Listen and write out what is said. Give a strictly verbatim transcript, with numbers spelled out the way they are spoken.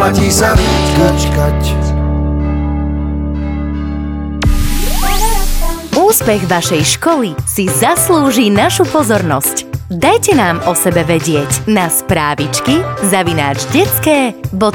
oplatí sa vyčkať. Úspech vašej školy si zaslúži našu pozornosť. Dajte nám o sebe vedieť na správičky zavináč detské bodka